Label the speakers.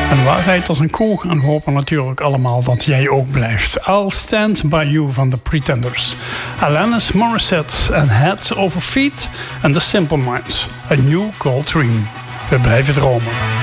Speaker 1: En waarheid als een koe. En we hopen natuurlijk allemaal dat jij ook blijft. I'll Stand By You van The Pretenders. Alanis Morissette en Head Over Feet. En The Simple Minds. A New Gold Dream. We blijven dromen.